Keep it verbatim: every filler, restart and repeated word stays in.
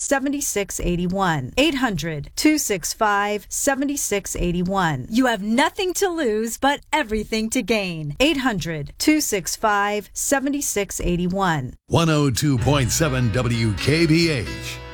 seven six eight one. eight hundred, two six five, seven six eight one. You have nothing to lose but everything to gain. eight hundred, two six five, seven six eight one. one oh two point seven W K B H.